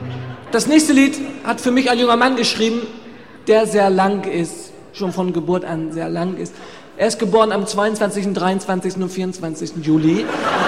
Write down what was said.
Das nächste Lied hat für mich ein junger Mann geschrieben, der sehr lang ist, schon von Geburt an sehr lang ist. Er ist geboren am 22., 23. und 24. Juli.